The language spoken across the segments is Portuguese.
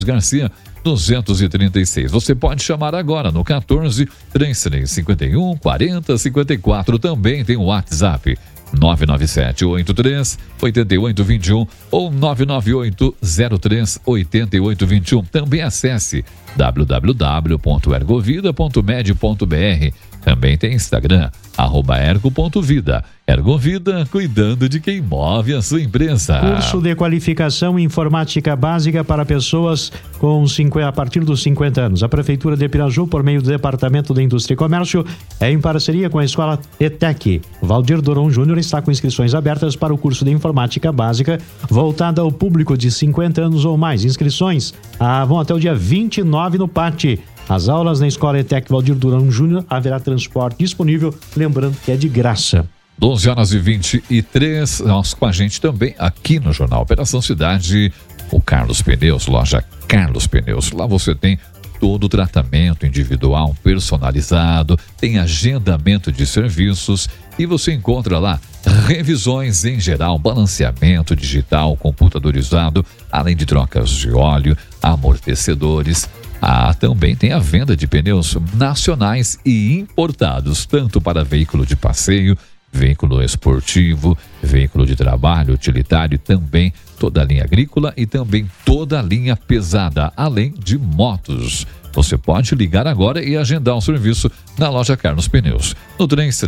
Garcia 236. Você pode chamar agora no 14 3351 4054. Também tem o WhatsApp 997-83-8821 ou 998-03-8821. Também acesse www.ergovida.med.br. Também tem Instagram, @ergo.vida. Ergovida, cuidando de quem move a sua empresa. Curso de qualificação em informática básica para pessoas a partir dos 50 anos. A Prefeitura de Piraju, por meio do Departamento de Indústria e Comércio, em parceria com a Escola ETEC. Valdir Doron Júnior está com inscrições abertas para o curso de informática básica voltada ao público de 50 anos ou mais. Inscrições vão até o dia 29 no PAT. As aulas na Escola ETEC Valdir Durão Júnior, haverá transporte disponível, lembrando que é de graça. 12h23, nós com a gente também aqui no Jornal Operação Cidade, o Carlos Pneus, loja Carlos Pneus. Lá você tem todo o tratamento individual personalizado, tem agendamento de serviços e você encontra lá revisões em geral, balanceamento digital, computadorizado, além de trocas de óleo, amortecedores. Também tem a venda de pneus nacionais e importados, tanto para veículo de passeio, veículo esportivo, veículo de trabalho, utilitário, também toda a linha agrícola e também toda a linha pesada, além de motos. Você pode ligar agora e agendar um serviço na loja Carlos Pneus. No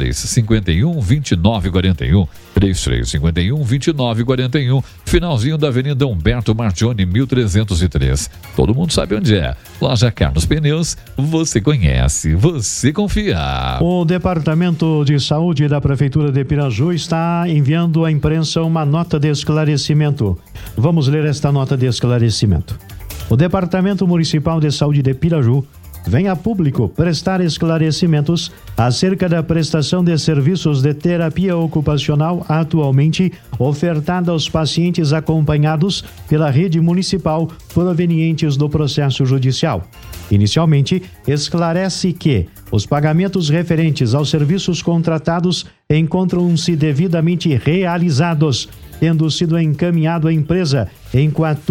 3351-2941, 3351-2941, finalzinho da Avenida Humberto Martione, 1303. Todo mundo sabe onde é. Loja Carlos Pneus, você conhece, você confia. O Departamento de Saúde da Prefeitura de Piraju está enviando à imprensa uma nota de esclarecimento. Vamos ler esta nota de esclarecimento. O Departamento Municipal de Saúde de Piraju vem a público prestar esclarecimentos acerca da prestação de serviços de terapia ocupacional atualmente ofertada aos pacientes acompanhados pela rede municipal provenientes do processo judicial. Inicialmente, esclarece que os pagamentos referentes aos serviços contratados encontram-se devidamente realizados, tendo sido encaminhado à empresa em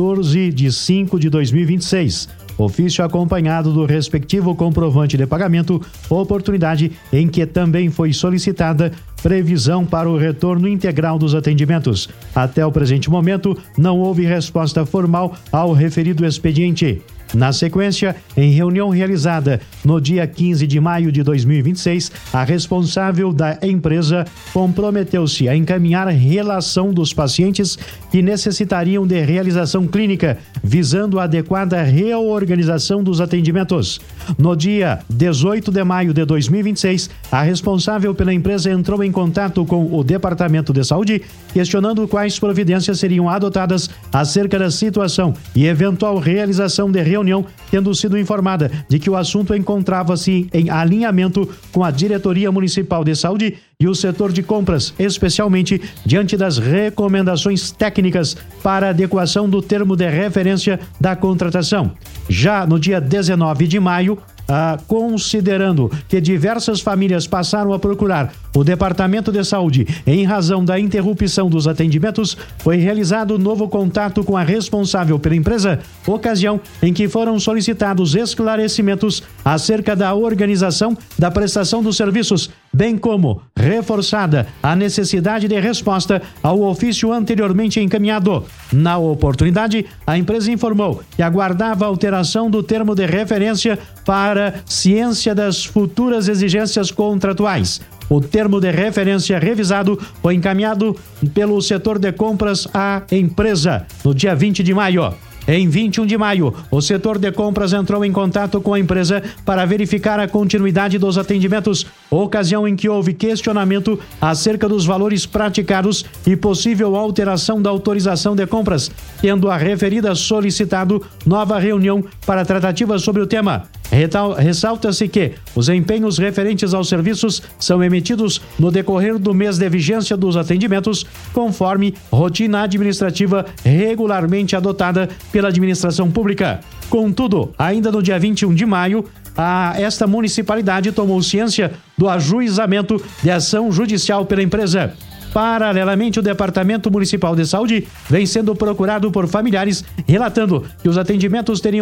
14/5/2026, ofício acompanhado do respectivo comprovante de pagamento, oportunidade em que também foi solicitada previsão para o retorno integral dos atendimentos. Até o presente momento, não houve resposta formal ao referido expediente. Na sequência, em reunião realizada no dia 15 de maio de 2026, a responsável da empresa comprometeu-se a encaminhar a relação dos pacientes que necessitariam de realização clínica, visando a adequada reorganização dos atendimentos. No dia 18 de maio de 2026, a responsável pela empresa entrou em contato com o Departamento de Saúde, questionando quais providências seriam adotadas acerca da situação e eventual realização de reunião, tendo sido informada de que o assunto encontrava-se em alinhamento com a Diretoria Municipal de Saúde e o setor de compras, especialmente diante das recomendações técnicas para adequação do termo de referência da contratação. Já no dia 19 de maio, considerando que diversas famílias passaram a procurar o Departamento de Saúde em razão da interrupção dos atendimentos, foi realizado novo contato com a responsável pela empresa, ocasião em que foram solicitados esclarecimentos acerca da organização da prestação dos serviços, bem como reforçada a necessidade de resposta ao ofício anteriormente encaminhado. Na oportunidade, a empresa informou que aguardava a alteração do termo de referência para ciência das futuras exigências contratuais. O termo de referência revisado foi encaminhado pelo setor de compras à empresa no dia 20 de maio. Em 21 de maio, o setor de compras entrou em contato com a empresa para verificar a continuidade dos atendimentos, ocasião em que houve questionamento acerca dos valores praticados e possível alteração da autorização de compras, tendo a referida solicitado nova reunião para tratativas sobre o tema. Ressalta-se que os empenhos referentes aos serviços são emitidos no decorrer do mês de vigência dos atendimentos, conforme rotina administrativa regularmente adotada pela administração pública. Contudo, ainda no dia 21 de maio, esta municipalidade tomou ciência do ajuizamento de ação judicial pela empresa. Paralelamente, o Departamento Municipal de Saúde vem sendo procurado por familiares, relatando que os atendimentos teriam